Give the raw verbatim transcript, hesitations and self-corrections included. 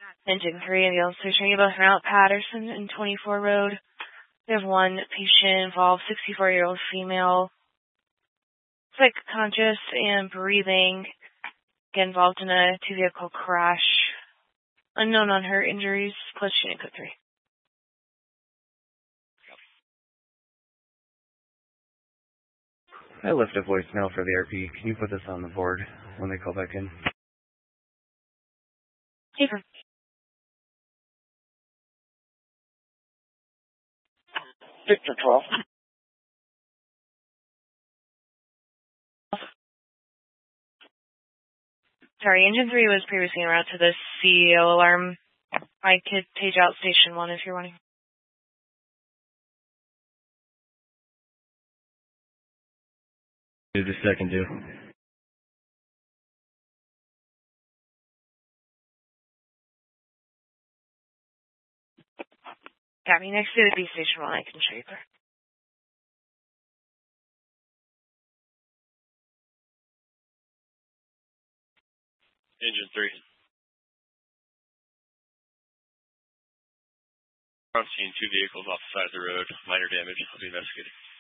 Engine three, ambulance station. You both are out Patterson and twenty-four Road. We have one patient involved, sixty-four-year-old female. It's like conscious and breathing. Get involved in a two-vehicle crash. Unknown on her injuries, plus she didn't code three. I left a voicemail for the R P. Can you put this on the board when they call back in? Paper. Victor twelve. Sorry, engine three was previously en route to the C E O alarm. I could page out station one if you're wanting. Do the second do. Got me next to the B station one. I can show you there. Engine three. I'm seeing two vehicles off the side of the road. Minor damage. I'll be investigating.